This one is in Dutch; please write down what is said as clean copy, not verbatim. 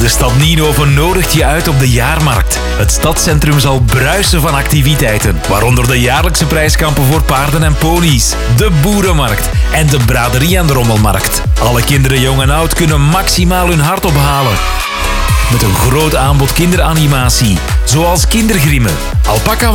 De stad Nienhoven nodigt je uit op de jaarmarkt. Het stadscentrum zal bruisen van activiteiten, waaronder de jaarlijkse prijskampen voor paarden en ponies, de boerenmarkt en de braderie en de rommelmarkt. Alle kinderen, jong en oud, kunnen maximaal hun hart ophalen. Met een groot aanbod kinderanimatie, zoals kindergrimmen, alpaca